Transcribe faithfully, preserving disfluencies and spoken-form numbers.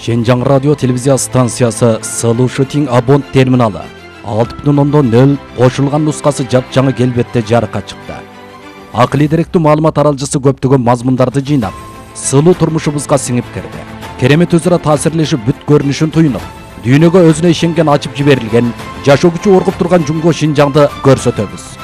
Шенжаң радио телевизия станциясы Сылуу Шутинг Абонт терминалы алты бүтүн ондон нөл кошулган нускасы жапжаңы келбетте жарыкка чыкты. Акылый деректүү маалымат аралжысы көптөгөн мазмундарды жыйнап, сылуу турмушубузга сиңип кирди. Керемет өзара таасирлешип бүт көрүнүшүн туйнуп, дүйнөгө өзүнө ишенген ачып жиберилген, жашоо күчү оргуп турган Жумго Шинжаңды көрсөтөбүз.